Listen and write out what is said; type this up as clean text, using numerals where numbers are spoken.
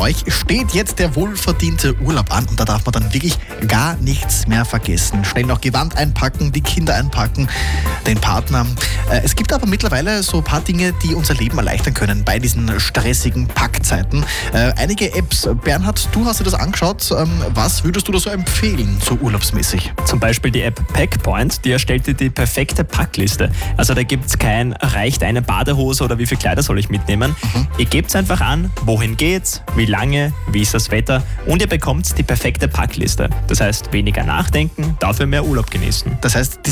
euch steht jetzt der wohlverdiente Urlaub an und da darf man dann wirklich gar nichts mehr vergessen. Schnell noch Gewand einpacken, die Kinder einpacken, den Partner. Es gibt aber mittlerweile so ein paar Dinge, die unser Leben erleichtern können bei diesen stressigen Packzeiten. Einige Apps. Bernhard, du hast dir das angeschaut. Was würdest du da so empfehlen, so urlaubsmäßig? Zum Beispiel die App Packpoint, die erstellt dir die perfekte Packliste. Also da gibt es kein, reicht eine Badehose oder wie viele Kleider soll ich mitnehmen. Ihr gebt einfach an, wohin geht's, wie lange, wie ist das Wetter und ihr bekommt die perfekte Packliste. Das heißt, weniger nachdenken, dafür mehr Urlaub genießen. Das heißt,